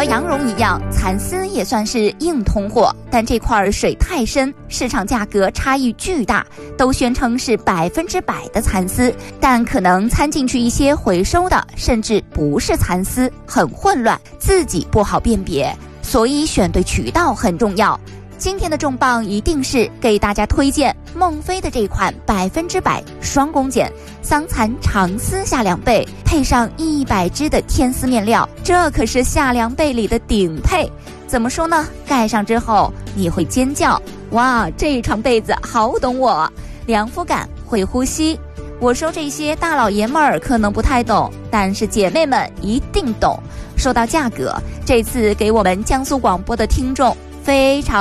和羊绒一样，蚕丝也算是硬通货，但这块水太深，市场价格差异巨大，都宣称是100%的蚕丝，但可能掺进去一些回收的，甚至不是蚕丝，很混乱，自己不好辨别，所以选对渠道很重要。今天的重磅一定是给大家推荐孟非的这款100%双弓剪桑蚕长丝夏凉被，配上100支的天丝面料，这可是夏凉被里的顶配。怎么说呢？盖上之后你会尖叫，哇，这床被子好懂我，凉肤感，会呼吸。我说这些大老爷们儿可能不太懂，但是姐妹们一定懂。说到价格，这次给我们江苏广播的听众非常